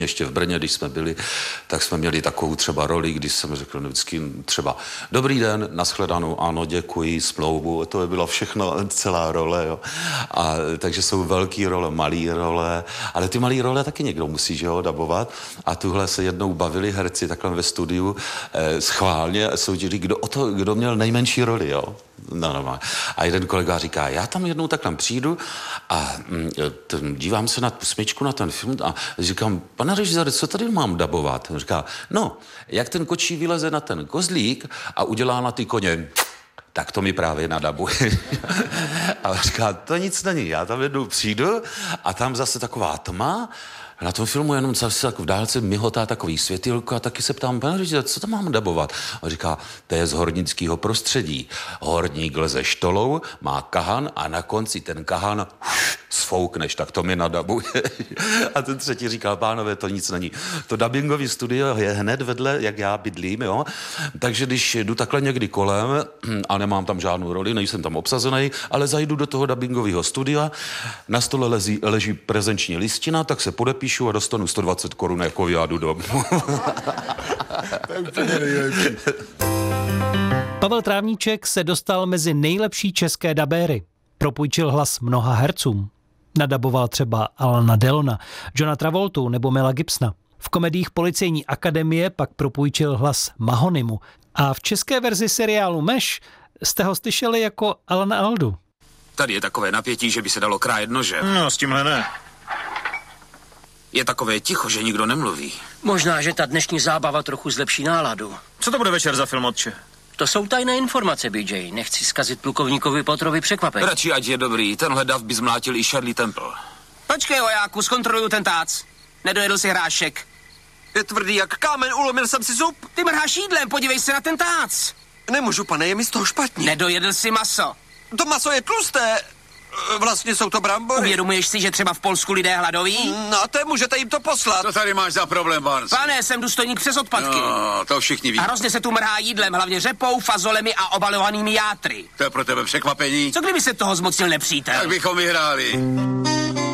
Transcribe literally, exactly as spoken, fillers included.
Ještě v Brně, když jsme byli, tak jsme měli takovou třeba roli, když jsem řekl vždycky třeba dobrý den, nashledanou, ano, děkuji, smlouvu, to bylo všechno, celá role, jo. A takže jsou velký role, malý role, ale ty malý role taky někdo musí, že jo, dabovat. A tuhle se jednou bavili herci takhle ve studiu eh, schválně a soutěžili, kdo, o to, kdo měl nejmenší roli, jo. No, no, a jeden kolega říká, já tam jednou takhle přijdu a mm, ten, dívám se na tu smyčku, na ten film a říkám, pane režisére, co tady mám dabovat? On říká, no, jak ten kočí vyleze na ten kozlík a udělá na ty koně, tak to mi právě nadabuje. A říká, to nic není, já tam jednou přijdu a tam zase taková tma, na tom filmu jenom zase tak v dálce mihotá takový světýlko a taky se ptám, pane režisér, co tam mám dabovat? A říká, to je z hornického prostředí. Horník leze štolou, má kahan a na konci ten kahan uf, sfoukneš, tak to mi nadabuje. A ten třetí říká, pánové, to nic není. To dabingový studio je hned vedle, jak já bydlím, jo. Takže když jdu takhle někdy kolem a nemám tam žádnou roli, nejsem tam obsazený, ale zajdu do toho dabingového studia, na stole leží, leží prezenční listina, tak se podepíšu a dostanu sto dvacet korun jako já jdu domů. Pavel Trávníček se dostal mezi nejlepší české dabéry. Propůjčil hlas mnoha hercům. Nadaboval třeba Alana Delona, Johna Travoltu nebo Mela Gibsona. V komediích Policejní akademie pak propůjčil hlas Mahonymu. A v české verzi seriálu Meš jste ho slyšeli jako Alana Aldu. Tady je takové napětí, že by se dalo krájet nože. No, s tímhle ne. Je takové ticho, že nikdo nemluví. Možná, že ta dnešní zábava trochu zlepší náladu. Co to bude večer za film, otče? To jsou tajné informace, B J. Nechci zkazit plukovníkovi Potterovi překvapení. Radši, ať je dobrý. Tenhle dav by zmlátil i Shirley Temple. Počkej, vojáku, zkontroluju ten tác. Nedojedl si hrášek. Je tvrdý jak kámen, ulomil jsem si zub. Ty mrháš jídlem, podívej se na ten tác. Nemůžu, pane, je mi z toho špatně. Nedojedl si maso. To maso je tlusté. Vlastně jsou to brambory. Uvědomuješ si, že třeba v Polsku lidé hladoví? No, to můžete jim to poslat. Co tady máš za problém, Barnes? Pane, jsem důstojník přes odpadky. No, to všichni ví. A hrozně se tu mrhá jídlem, hlavně řepou, fazolemi a obalovanými játry. To je pro tebe překvapení. Co kdyby se toho zmocnil nepřítel? Tak bychom vyhráli.